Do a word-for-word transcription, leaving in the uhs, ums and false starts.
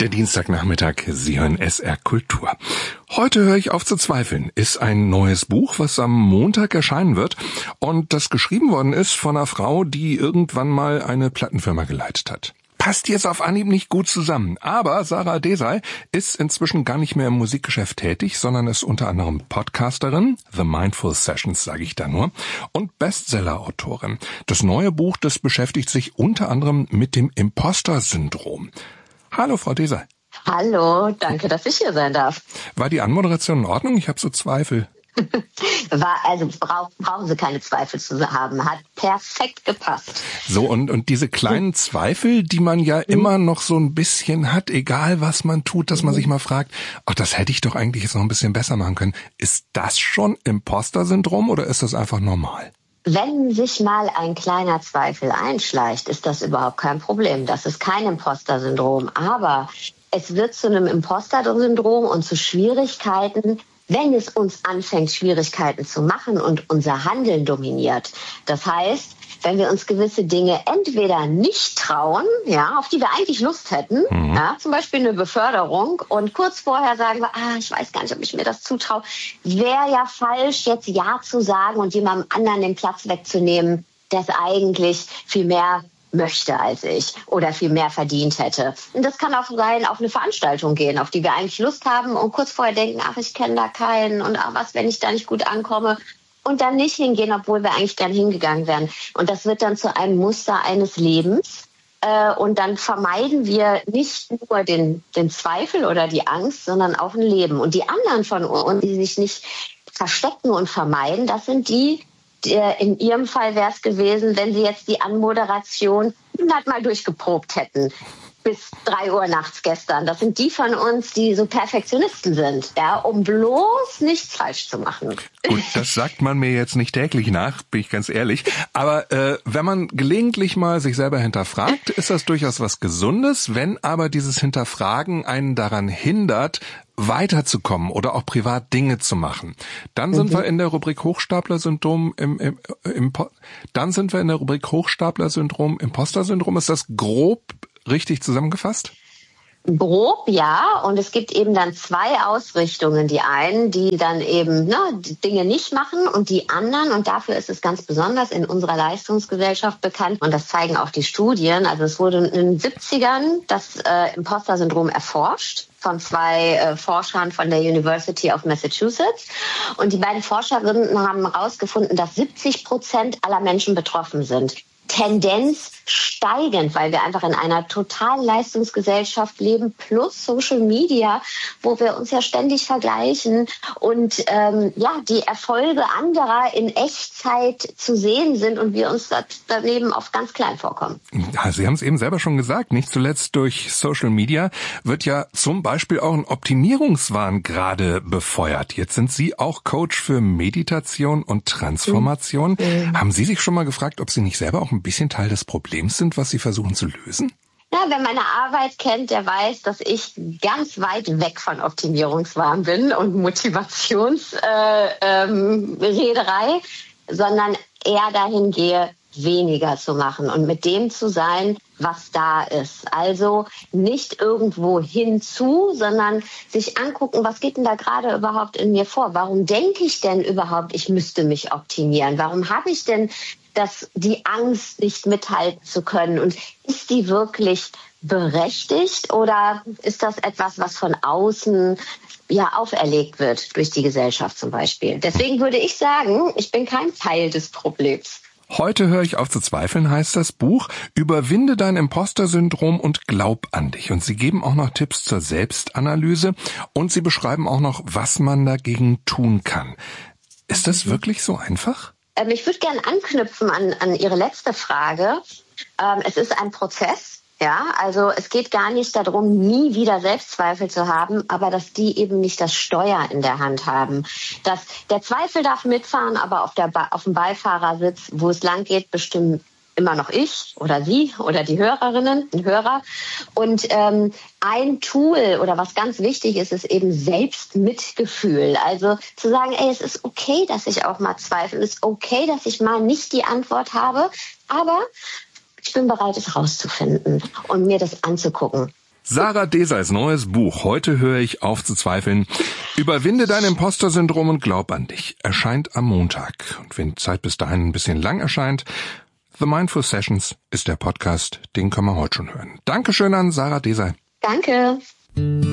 Der Dienstagnachmittag, Sie hören S R Kultur. Heute höre ich auf zu zweifeln, ist ein neues Buch, was am Montag erscheinen wird und das geschrieben worden ist von einer Frau, die irgendwann mal eine Plattenfirma geleitet hat. Passt jetzt auf Anhieb nicht gut zusammen, aber Sarah Desai ist inzwischen gar nicht mehr im Musikgeschäft tätig, sondern ist unter anderem Podcasterin, The Mindful Sessions sage ich da nur, und Bestseller-Autorin. Das neue Buch, das beschäftigt sich unter anderem mit dem Imposter-Syndrom. Hallo, Frau Desai. Hallo, danke, dass ich hier sein darf. War die Anmoderation in Ordnung? Ich habe so Zweifel. War, also brauch, brauchen Sie keine Zweifel zu haben. Hat perfekt gepasst. So, und, und diese kleinen Zweifel, die man ja immer noch so ein bisschen hat, egal was man tut, dass man sich mal fragt, ach, das hätte ich doch eigentlich jetzt noch ein bisschen besser machen können. Ist das schon Imposter-Syndrom oder ist das einfach normal? Wenn sich mal ein kleiner Zweifel einschleicht, ist das überhaupt kein Problem. Das ist kein Imposter-Syndrom. Aber es wird zu einem Imposter-Syndrom und zu Schwierigkeiten, wenn es uns anfängt, Schwierigkeiten zu machen und unser Handeln dominiert. Das heißt, wenn wir uns gewisse Dinge entweder nicht trauen, ja, auf die wir eigentlich Lust hätten, mhm. ja, zum Beispiel eine Beförderung, und kurz vorher sagen wir, ah, ich weiß gar nicht, ob ich mir das zutraue, wäre ja falsch, jetzt Ja zu sagen und jemandem anderen den Platz wegzunehmen, der es eigentlich viel mehr möchte als ich oder viel mehr verdient hätte. Und das kann auch sein, auf eine Veranstaltung gehen, auf die wir eigentlich Lust haben und kurz vorher denken, ach, ich kenne da keinen und ach, was, wenn ich da nicht gut ankomme, und dann nicht hingehen, obwohl wir eigentlich gern hingegangen wären. Und das wird dann zu einem Muster eines Lebens. Äh, und dann vermeiden wir nicht nur den, den Zweifel oder die Angst, sondern auch ein Leben. Und die anderen von uns, die sich nicht verstecken und vermeiden, das sind die, in Ihrem Fall wäre es gewesen, wenn Sie jetzt die Anmoderation hundertmal durchgeprobt hätten. Bis drei Uhr nachts gestern. Das sind die von uns, die so Perfektionisten sind, ja, um bloß nichts falsch zu machen. Gut, das sagt man mir jetzt nicht täglich nach, bin ich ganz ehrlich. Aber äh, wenn man gelegentlich mal sich selber hinterfragt, ist das durchaus was Gesundes. Wenn aber dieses Hinterfragen einen daran hindert, weiterzukommen oder auch privat Dinge zu machen, dann sind mhm. wir in der Rubrik Hochstapler-Syndrom im, im, im dann sind wir in der Rubrik Hochstapler-Syndrom, Imposter-Syndrom. Ist das grob richtig zusammengefasst? Grob, ja. Und es gibt eben dann zwei Ausrichtungen. Die einen, die dann eben ne, die Dinge nicht machen, und die anderen, und dafür ist es ganz besonders in unserer Leistungsgesellschaft bekannt, und das zeigen auch die Studien. Also es wurde in den siebzigern das äh, Imposter-Syndrom erforscht von zwei äh, Forschern von der University of Massachusetts. Und die beiden Forscherinnen haben herausgefunden, dass siebzig Prozent aller Menschen betroffen sind. Tendenz steigend, weil wir einfach in einer totalen Leistungsgesellschaft leben, plus Social Media, wo wir uns ja ständig vergleichen und ähm, ja die Erfolge anderer in Echtzeit zu sehen sind und wir uns daneben oft ganz klein vorkommen. Ja, Sie haben es eben selber schon gesagt, nicht zuletzt durch Social Media wird ja zum Beispiel auch ein Optimierungswahn gerade befeuert. Jetzt sind Sie auch Coach für Meditation und Transformation. Mhm. Haben Sie sich schon mal gefragt, ob Sie nicht selber auch ein bisschen Teil des Problems sind, was Sie versuchen zu lösen? Ja, wer meine Arbeit kennt, der weiß, dass ich ganz weit weg von Optimierungswahn bin und Motivationsrederei, äh, ähm, Rederei, sondern eher dahin gehe, weniger zu machen und mit dem zu sein, was da ist. Also nicht irgendwo hinzu, sondern sich angucken, was geht denn da gerade überhaupt in mir vor? Warum denke ich denn überhaupt, ich müsste mich optimieren? Warum habe ich denn das, die Angst, nicht mithalten zu können? Und ist die wirklich berechtigt oder ist das etwas, was von außen ja auferlegt wird durch die Gesellschaft zum Beispiel? Deswegen würde ich sagen, ich bin kein Teil des Problems. Heute höre ich auf zu zweifeln, heißt das Buch. Überwinde dein Imposter-Syndrom und glaub an dich. Und Sie geben auch noch Tipps zur Selbstanalyse und Sie beschreiben auch noch, was man dagegen tun kann. Ist das wirklich so einfach? Ähm, ich würde gerne anknüpfen an, an Ihre letzte Frage. Ähm, es ist ein Prozess. Ja, also es geht gar nicht darum, nie wieder Selbstzweifel zu haben, aber dass die eben nicht das Steuer in der Hand haben. Dass der Zweifel darf mitfahren, aber auf der ba- auf dem Beifahrersitz, wo es lang geht, bestimmt immer noch ich oder Sie oder die Hörerinnen und Hörer. Und ähm, ein Tool oder was ganz wichtig ist, ist eben Selbstmitgefühl. Also zu sagen, ey, es ist okay, dass ich auch mal zweifle, es ist okay, dass ich mal nicht die Antwort habe, aber ich bin bereit, es rauszufinden und mir das anzugucken. Sarah Deseys neues Buch Heute höre ich auf zu zweifeln. Überwinde dein Imposter-Syndrom und glaub an dich. Erscheint am Montag. Und wenn die Zeit bis dahin ein bisschen lang erscheint, The Mindful Sessions ist der Podcast, den kann man heute schon hören. Dankeschön an Sarah Desey. Danke.